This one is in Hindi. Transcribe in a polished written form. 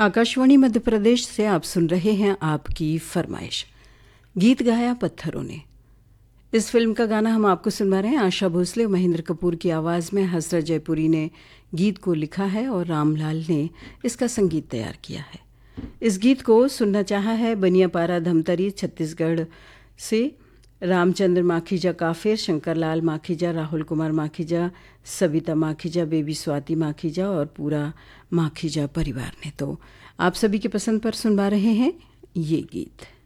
आकाशवाणी मध्य प्रदेश से आप सुन रहे हैं आपकी फरमाइश। गीत गाया पत्थरों ने, इस फिल्म का गाना हम आपको सुनवा रहे हैं। आशा भोसले और महेंद्र कपूर की आवाज़ में हसरत जयपुरी ने गीत को लिखा है और रामलाल ने इसका संगीत तैयार किया है। इस गीत को सुनना चाहा है बनियापारा धमतरी छत्तीसगढ़ से रामचंद्र माखीजा काफिर, शंकरलाल माखीजा, राहुल कुमार माखीजा, सविता माखीजा, बेबी स्वाति माखीजा और पूरा माखीजा परिवार ने। तो आप सभी के पसंद पर सुनवा रहे हैं ये गीत।